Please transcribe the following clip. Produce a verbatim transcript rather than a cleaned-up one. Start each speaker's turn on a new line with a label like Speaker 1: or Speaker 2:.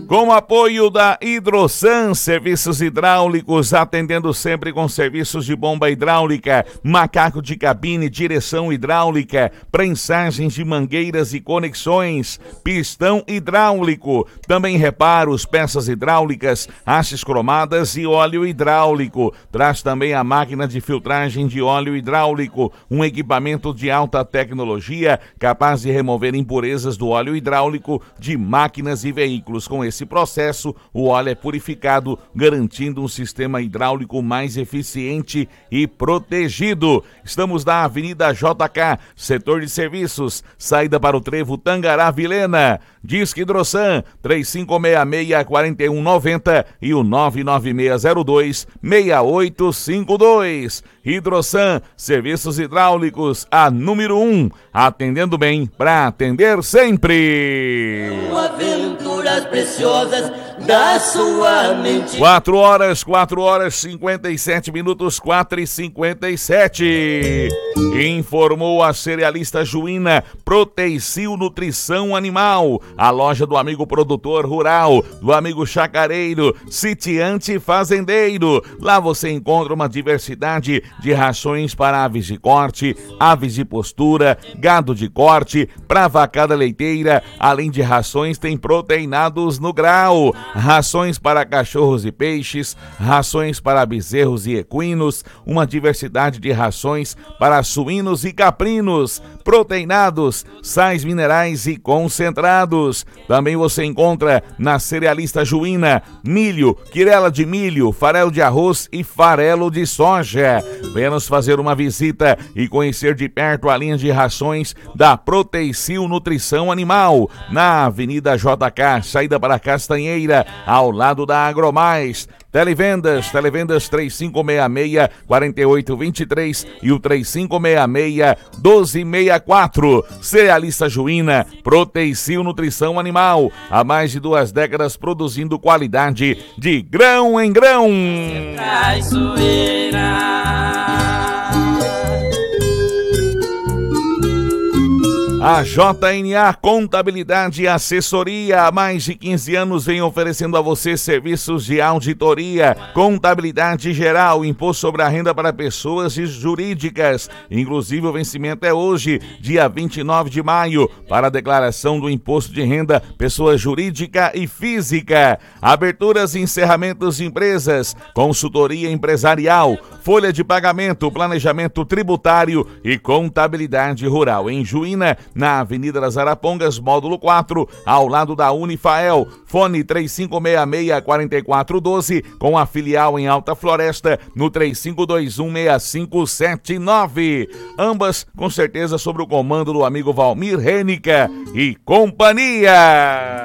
Speaker 1: Com o apoio da Hidrosan, serviços hidráulicos, atendendo sempre com serviços de bomba hidráulica, macaco de cabine, direção hidráulica, prensagens de mangueiras e conexões, pistão hidráulico, também reparos, peças hidráulicas, hastes cromadas e óleo hidráulico. Traz também a máquina de filtragem de óleo hidráulico, um equipamento de alta tecnologia capaz de remover impurezas do óleo hidráulico de máquinas e veículos. Com esse processo, o óleo é purificado, garantindo um sistema hidráulico mais eficiente e protegido. Estamos na Avenida J K, setor de serviços, saída para o Trevo Tangará Vilhena. Disque Hidrosan três cinco seis seis, quatro um nove zero e o nove nove seis zero dois, seis oito cinco dois. Hidrosan, serviços hidráulicos, a número um, atendendo bem para atender sempre.
Speaker 2: Aventuras preciosas da sua mente.
Speaker 1: quatro horas, quatro horas, cinquenta e sete minutos, quatro e cinquenta e sete. Informou a cerealista Juína, Proteicil Nutrição Animal, a loja do amigo produtor rural, do amigo chacareiro, sitiante fazendeiro. Lá você encontra uma diversidade de rações para aves de corte, aves de postura, gado de corte, para vacada leiteira, além de rações tem proteinados no grau, rações para cachorros e peixes, rações para bezerros e equinos, uma diversidade de rações para suínos e caprinos, proteinados, sais minerais e concentrados. Também você encontra na cerealista Juína milho, quirela de milho, farelo de arroz e farelo de soja. Venha nos fazer uma visita e conhecer de perto a linha de rações da Proteicil Nutrição Animal, na Avenida J K, saída para Castanheira, ao lado da Agromais. Televendas, televendas três cinco seis seis, quatro oito dois três e o três cinco seis seis, um dois seis quatro. Cerealista Juína, Proteicil Nutrição Animal, há mais de duas décadas produzindo qualidade de grão em grão. A J N A Contabilidade e Assessoria há mais de quinze anos vem oferecendo a você serviços de auditoria, contabilidade geral, imposto sobre a renda para pessoas jurídicas. Inclusive o vencimento é hoje, dia vinte e nove de maio, para a declaração do imposto de renda pessoa jurídica e física. Aberturas e encerramentos de empresas, consultoria empresarial, folha de pagamento, planejamento tributário e contabilidade rural. Em Juína, na Avenida das Arapongas, módulo quatro, ao lado da Unifael. Fone três cinco seis seis, quatro quatro um dois, com a filial em Alta Floresta, no três cinco dois um, seis cinco sete nove. Ambas, com certeza, sob o comando do amigo Valmir Renica e companhia.